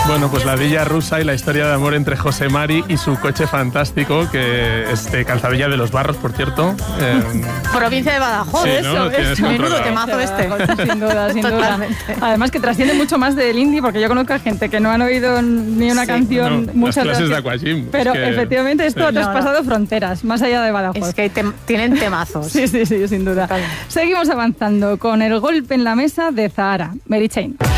Bueno, pues la Villa Rusa y la historia de amor entre José Mari y su coche fantástico, que es de Calzadilla de los Barros, por cierto. Provincia de Badajoz, sí, ¿no? eso. Menudo temazo este. Sin duda, sin duda. Además que trasciende mucho más del indie, porque yo conozco a gente que no han oído ni una canción, muchas las clases de Aquagym. Pero efectivamente esto ha traspasado fronteras, más allá de Badajoz. Es que tienen temazos. Sí, sin duda. Seguimos avanzando con El golpe en la mesa de Zahara, Mary Chain.